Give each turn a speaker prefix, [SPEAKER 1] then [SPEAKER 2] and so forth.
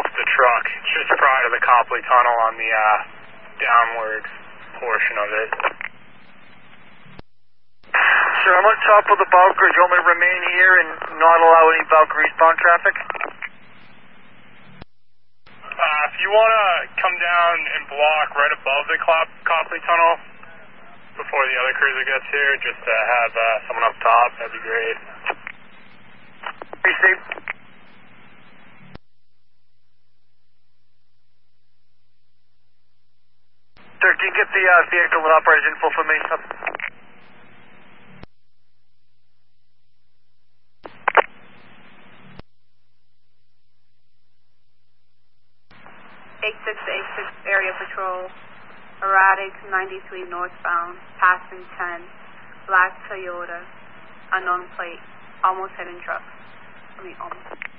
[SPEAKER 1] off the truck, just prior to the Copley Tunnel on the downward portion of it.
[SPEAKER 2] Sir, I'm on top of the Valkyrie. Do you want me to remain here and not allow any Valkyrie eastbound traffic?
[SPEAKER 1] If you want to come down and block right above the Copley Tunnel before the other cruiser gets here, just to have someone up top, that'd be great.
[SPEAKER 2] Hey, Steve. Sir, can you get the vehicle and operator's info for me?
[SPEAKER 3] 8686 area patrol, erratic 93 northbound, passing 10, black Toyota, unknown plate, almost hitting truck. Almost.